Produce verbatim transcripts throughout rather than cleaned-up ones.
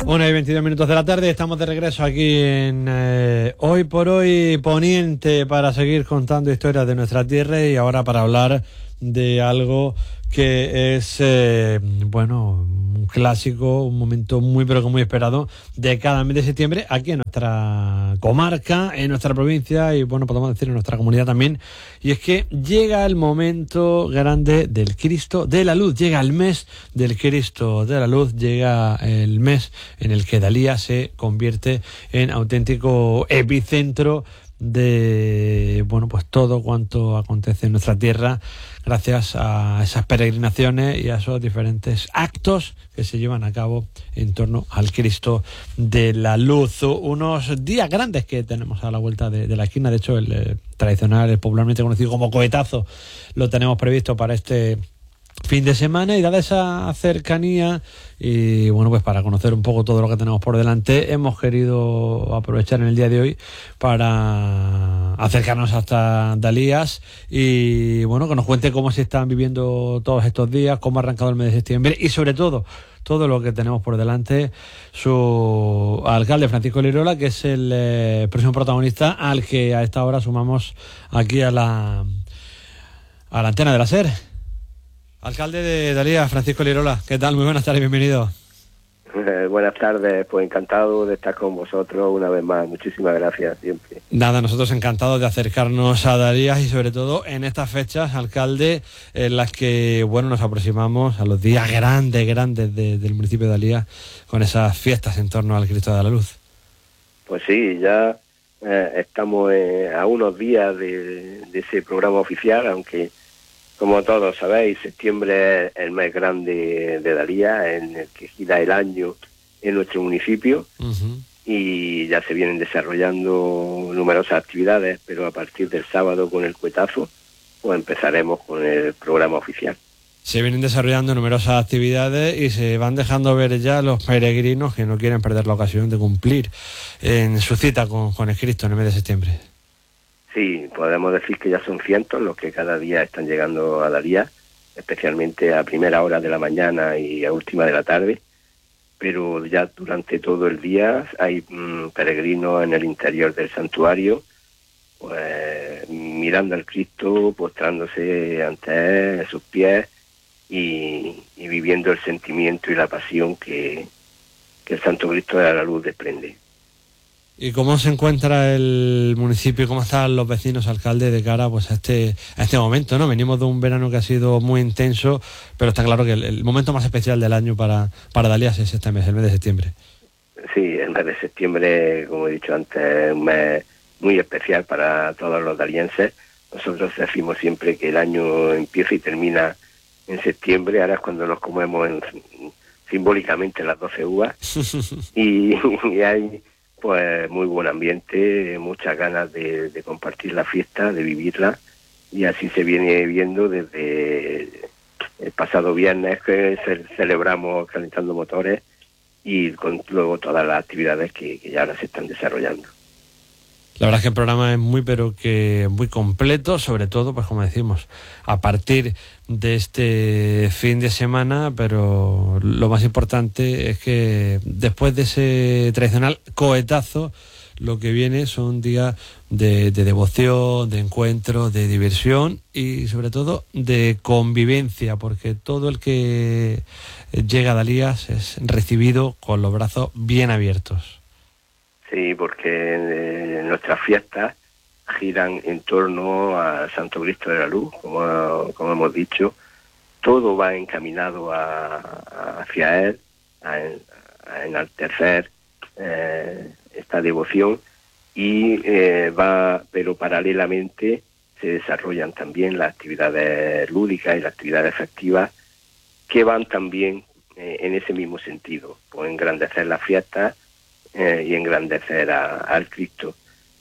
Una y veintidós minutos de la tarde, estamos de regreso aquí en eh, Hoy por Hoy Poniente para seguir contando historias de nuestra tierra y ahora para hablar de algo que es, eh, bueno, un clásico, un momento muy pero que muy esperado de cada mes de septiembre aquí en nuestra comarca, en nuestra provincia y, bueno, podemos decir en nuestra comunidad también. Y es que llega el momento grande del Cristo de la Luz, llega el mes del Cristo de la Luz, llega el mes en el que Dalía se convierte en auténtico epicentro de, bueno, pues todo cuanto acontece en nuestra tierra gracias a esas peregrinaciones y a esos diferentes actos que se llevan a cabo en torno al Cristo de la Luz. Unos días grandes que tenemos a la vuelta de, de la esquina. De hecho, el eh, tradicional, el popularmente conocido como cohetazo, lo tenemos previsto para este fin de semana, y dada esa cercanía y, bueno, pues para conocer un poco todo lo que tenemos por delante, hemos querido aprovechar en el día de hoy para acercarnos hasta Dalías y, bueno, que nos cuente cómo se están viviendo todos estos días, cómo ha arrancado el mes de septiembre y, sobre todo, todo lo que tenemos por delante. Su alcalde, Francisco Lirola, que es el eh, próximo protagonista al que a esta hora sumamos aquí a la a la antena de la SER. Alcalde de Dalías, Francisco Lirola, ¿qué tal? Muy buenas tardes, bienvenido. Eh, buenas tardes, pues encantado de estar con vosotros una vez más. Muchísimas gracias, siempre. Nada, nosotros encantados de acercarnos a Dalías y sobre todo en estas fechas, alcalde, en las que, bueno, nos aproximamos a los días grandes, grandes de, del municipio de Dalías con esas fiestas en torno al Cristo de la Luz. Pues sí, ya eh, estamos eh, a unos días de, de ese programa oficial, aunque, como todos sabéis, septiembre es el mes grande de Dalías, en el que gira el año en nuestro municipio. Uh-huh. Y ya se vienen desarrollando numerosas actividades, pero a partir del sábado con el cohetazo, pues empezaremos con el programa oficial. Se vienen desarrollando numerosas actividades y se van dejando ver ya los peregrinos que no quieren perder la ocasión de cumplir en su cita con, con el Cristo en el mes de septiembre. Sí, podemos decir que ya son cientos los que cada día están llegando a Dalías, especialmente a primera hora de la mañana y a última de la tarde, pero ya durante todo el día hay mmm, peregrinos en el interior del santuario, pues mirando al Cristo, postrándose ante él, sus pies y, y viviendo el sentimiento y la pasión que, que el Santo Cristo de la Luz desprende. ¿Y cómo se encuentra el municipio y cómo están los vecinos, alcalde, de cara pues a este a este momento, ¿no? Venimos de un verano que ha sido muy intenso, pero está claro que el, el momento más especial del año para, para Dalías es este mes, el mes de septiembre. Sí, el mes de septiembre, como he dicho antes, es un mes muy especial para todos los dalienses. Nosotros decimos siempre que el año empieza y termina en septiembre, ahora es cuando nos comemos en, simbólicamente las doce uvas y, y hay pues muy buen ambiente, muchas ganas de, de compartir la fiesta, de vivirla, y así se viene viendo desde el pasado viernes que celebramos calentando motores y con luego todas las actividades que, que ya ahora se están desarrollando. La verdad es que el programa es muy pero que muy completo, sobre todo, pues como decimos, a partir de este fin de semana, pero lo más importante es que después de ese tradicional cohetazo, lo que viene son días de, de devoción, de encuentro, de diversión y sobre todo de convivencia, porque todo el que llega a Dalías es recibido con los brazos bien abiertos. Sí, porque eh, nuestras fiestas giran en torno al Santo Cristo de la Luz, como, como hemos dicho. Todo va encaminado a, a, hacia Él, a, a enaltecer eh, esta devoción y eh, va, pero paralelamente se desarrollan también las actividades lúdicas y las actividades festivas que van también eh, en ese mismo sentido, pues engrandecer las fiestas Eh, y engrandecer a, al Cristo.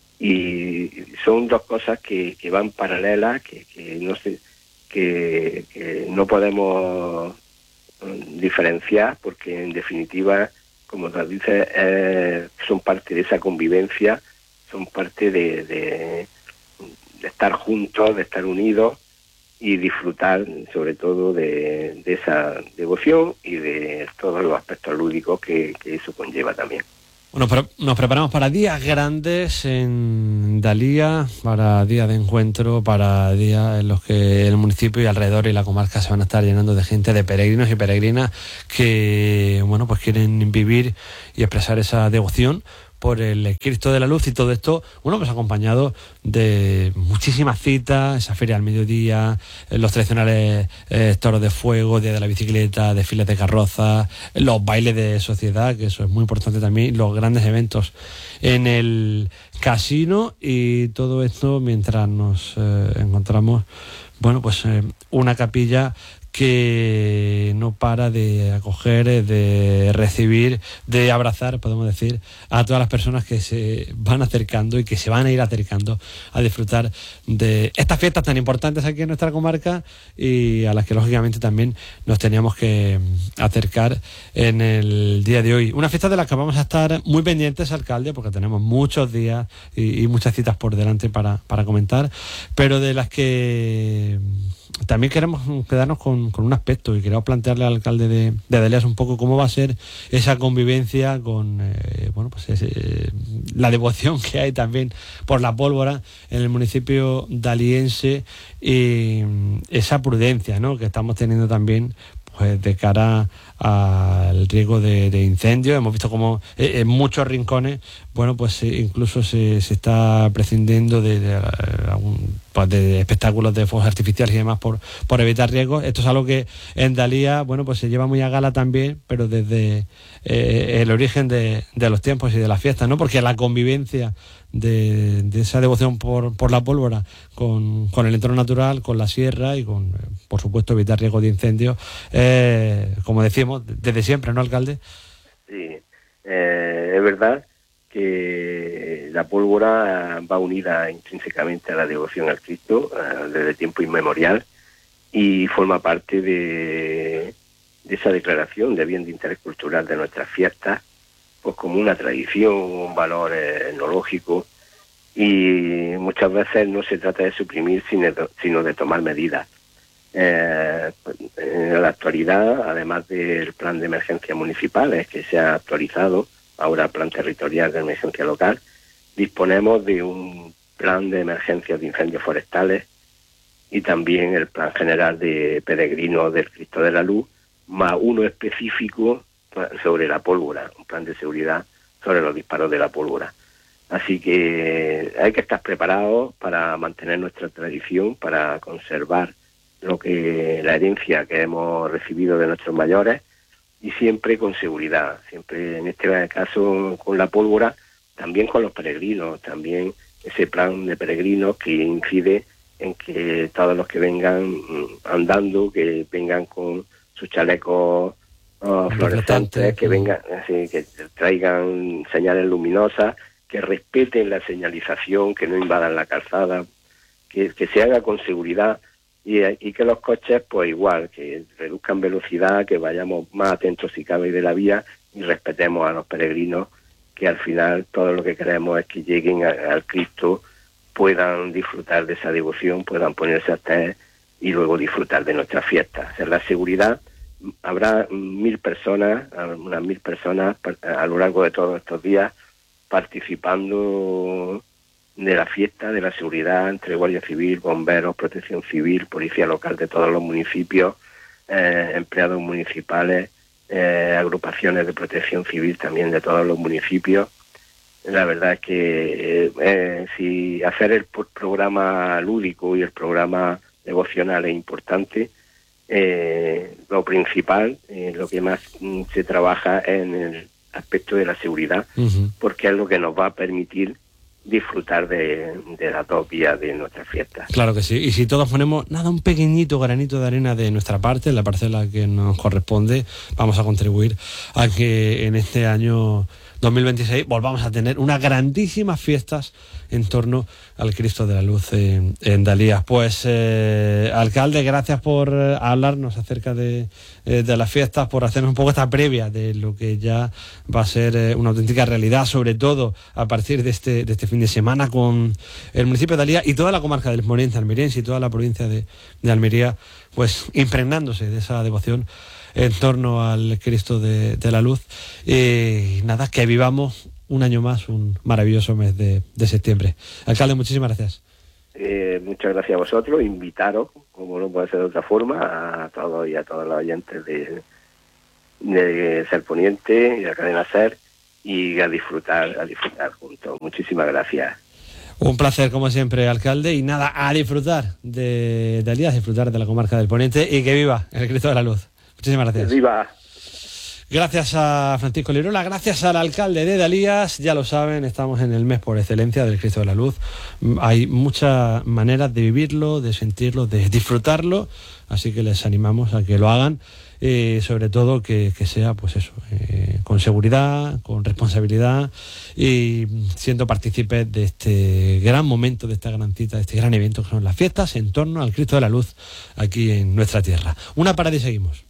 Y son dos cosas que, que van paralelas, que, que no sé, que, que no podemos diferenciar, porque en definitiva, como tú dices, eh, son parte de esa convivencia, son parte de, de, de estar juntos, de estar unidos y disfrutar sobre todo de, de esa devoción y de todos los aspectos lúdicos que, que eso conlleva también. Bueno, nos preparamos para días grandes en Dalía, para días de encuentro, para días en los que el municipio y alrededor y la comarca se van a estar llenando de gente, de peregrinos y peregrinas que, bueno, pues quieren vivir y expresar esa devoción por el Cristo de la Luz, y todo esto, bueno, pues acompañado de muchísimas citas, esa feria al mediodía, los tradicionales eh, toros de fuego, día de la bicicleta, desfiles de carrozas, los bailes de sociedad, que eso es muy importante también, los grandes eventos en el casino, y todo esto mientras nos eh, encontramos, bueno, pues eh, una capilla que no para de acoger, de recibir, de abrazar, podemos decir, a todas las personas que se van acercando y que se van a ir acercando a disfrutar de estas fiestas tan importantes aquí en nuestra comarca, y a las que lógicamente también nos teníamos que acercar en el día de hoy. Una fiesta de las que vamos a estar muy pendientes, alcalde, porque tenemos muchos días y, y muchas citas por delante para, para comentar, pero de las que también queremos quedarnos con, con un aspecto, y queremos plantearle al alcalde de, de Dalias un poco cómo va a ser esa convivencia con eh, bueno, pues ese, la devoción que hay también por la pólvora en el municipio daliense, y esa prudencia, ¿no?, que estamos teniendo también pues de cara al riesgo de, de incendios. Hemos visto como en muchos rincones, bueno, pues incluso se, se está prescindiendo de, de, pues de espectáculos de fuegos artificiales y demás por, por evitar riesgos. Esto es algo que en Dalía, bueno, pues se lleva muy a gala también, pero desde eh, el origen de, de los tiempos y de las fiestas, ¿no? Porque la convivencia de, de esa devoción por, por la pólvora con, con el entorno natural, con la sierra y con, por supuesto, evitar riesgos de incendios, eh, como decíamos, desde siempre, ¿no, alcalde? Sí, eh, es verdad que la pólvora va unida intrínsecamente a la devoción al Cristo eh, desde tiempo inmemorial, y forma parte de, de esa declaración de bien de interés cultural de nuestras fiestas, pues como una tradición, un valor eh, etnológico, y muchas veces no se trata de suprimir sino, sino de tomar medidas. Eh, en la actualidad, además del plan de emergencia municipales que se ha actualizado, ahora plan territorial de emergencia local, disponemos de un plan de emergencias de incendios forestales y también el plan general de peregrinos del Cristo de la Luz, más uno específico sobre la pólvora, un plan de seguridad sobre los disparos de la pólvora. Así que hay que estar preparados para mantener nuestra tradición, para conservar lo que la herencia que hemos recibido de nuestros mayores, y siempre con seguridad, siempre en este caso con la pólvora, también con los peregrinos, también ese plan de peregrinos que incide en que todos los que vengan andando, que vengan con sus chalecos uh, fluorescentes, que vengan, así, que traigan señales luminosas, que respeten la señalización, que no invadan la calzada, que, que se haga con seguridad. Y, y que los coches, pues igual, que reduzcan velocidad, que vayamos más atentos si cabe de la vía, y respetemos a los peregrinos, que al final todo lo que queremos es que lleguen a, al Cristo, puedan disfrutar de esa devoción, puedan ponerse a té y luego disfrutar de nuestras fiestas. En la seguridad habrá mil personas, unas mil personas a lo largo de todos estos días participando de la fiesta, de la seguridad, entre Guardia Civil, bomberos, protección civil, policía local de todos los municipios, eh, empleados municipales, eh, agrupaciones de protección civil también de todos los municipios. La verdad es que eh, eh, si hacer el programa lúdico y el programa devocional es importante, eh, lo principal, eh, lo que más mm, se trabaja es en el aspecto de la seguridad, uh-huh. porque es lo que nos va a permitir disfrutar de, de las dos vías de nuestra fiesta. Claro que sí, y si todos ponemos nada, un pequeñito granito de arena de nuestra parte, en la parcela que nos corresponde, vamos a contribuir a que en este año dos mil veintiséis volvamos a tener unas grandísimas fiestas en torno al Cristo de la Luz en, en Dalías. Pues, eh, alcalde, gracias por eh, hablarnos acerca de, eh, de las fiestas, por hacernos un poco esta previa de lo que ya va a ser eh, una auténtica realidad, sobre todo a partir de este, de este fin de semana, con el municipio de Dalías y toda la comarca del Moriense almeriense y toda la provincia de, de Almería, pues impregnándose de esa devoción en torno al Cristo de, de la Luz. Y nada, que vivamos un año más, un maravilloso mes de, de septiembre. Alcalde, muchísimas gracias. Eh, muchas gracias a vosotros, invitaros, como no puede ser de otra forma, a todos y a todos los oyentes de, de Ser Poniente y de la cadena Ser, y a disfrutar, a disfrutar juntos. Muchísimas gracias. Un placer, como siempre, alcalde, y nada, a disfrutar de Dalías, disfrutar de la comarca del Poniente, y que viva el Cristo de la Luz. Muchísimas gracias. ¡Viva! Gracias a Francisco Lirola, gracias al alcalde de Dalías. Ya lo saben, estamos en el mes por excelencia del Cristo de la Luz. Hay muchas maneras de vivirlo, de sentirlo, de disfrutarlo, así que les animamos a que lo hagan, y sobre todo que, que sea, pues eso, eh, con seguridad, con responsabilidad, y siendo partícipes de este gran momento, de esta gran cita, de este gran evento que son las fiestas en torno al Cristo de la Luz aquí en nuestra tierra. Una parada y seguimos.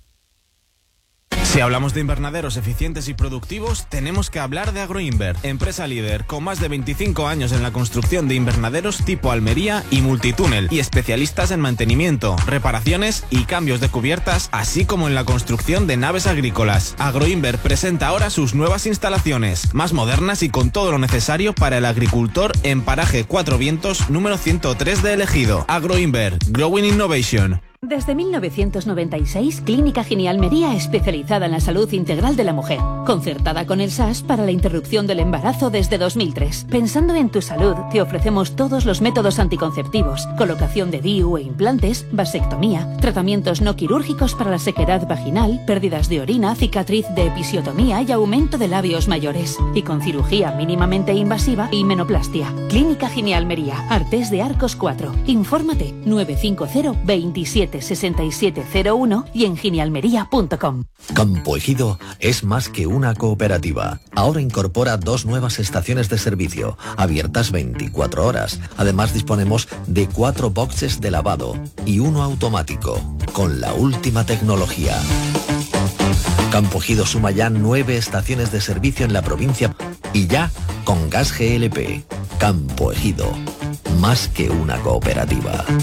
Si hablamos de invernaderos eficientes y productivos, tenemos que hablar de Agroinver, empresa líder con más de veinticinco años en la construcción de invernaderos tipo Almería y multitúnel, y especialistas en mantenimiento, reparaciones y cambios de cubiertas, así como en la construcción de naves agrícolas. Agroinver presenta ahora sus nuevas instalaciones, más modernas y con todo lo necesario para el agricultor en paraje Cuatro Vientos número ciento tres de El Ejido. Agroinver, Growing Innovation. Desde mil novecientos noventa y seis, Clínica Gini Almería, especializada en la salud integral de la mujer, concertada con el S A S para la interrupción del embarazo desde dos mil tres. Pensando en tu salud, te ofrecemos todos los métodos anticonceptivos, colocación de D I U e implantes, vasectomía, tratamientos no quirúrgicos para la sequedad vaginal, pérdidas de orina, cicatriz de episiotomía y aumento de labios mayores, y con cirugía mínimamente invasiva y menoplastia. Clínica Gini Almería, Artés de Arcos cuatro. Infórmate nueve cinco cero, veintisiete, sesenta y siete cero uno y en ginialmería punto com. Campo Ejido es más que una cooperativa. Ahora incorpora dos nuevas estaciones de servicio, abiertas veinticuatro horas. Además disponemos de cuatro boxes de lavado y uno automático, con la última tecnología. Campo Ejido suma ya nueve estaciones de servicio en la provincia y ya con gas G L P. Campo Ejido, más que una cooperativa.